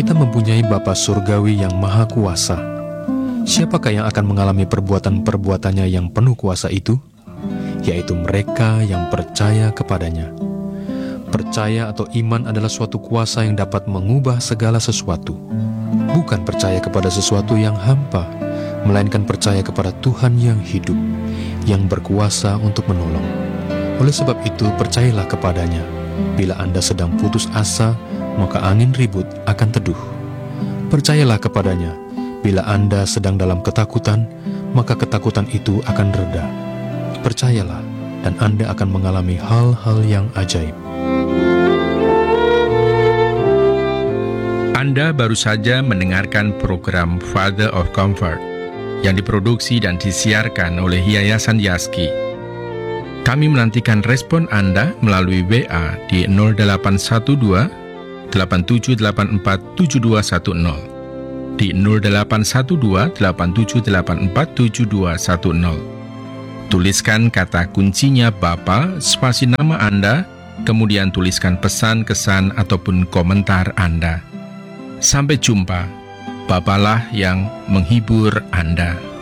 Kita mempunyai Bapa Surgawi yang Maha Kuasa. Siapakah yang akan mengalami perbuatan-perbuatannya yang penuh kuasa itu? Yaitu mereka yang percaya kepadanya. Percaya atau iman adalah suatu kuasa yang dapat mengubah segala sesuatu. Bukan percaya kepada sesuatu yang hampa, melainkan percaya kepada Tuhan yang hidup, yang berkuasa untuk menolong. Oleh sebab itu, percayalah kepadanya. Bila Anda sedang putus asa, maka angin ribut akan teduh. Percayalah kepadanya. Bila Anda sedang dalam ketakutan, maka ketakutan itu akan reda. Percayalah, dan Anda akan mengalami hal-hal yang ajaib. Anda baru saja mendengarkan program Father of Comfort yang diproduksi dan disiarkan oleh Yayasan Yaski. Kami menantikan respon Anda melalui WA di 0812 8784 7210, di 0812 8784 7210. Tuliskan kata kuncinya Bapa, spasi nama Anda, kemudian tuliskan pesan, kesan, ataupun komentar Anda. Sampai jumpa. Bapalah yang menghibur Anda.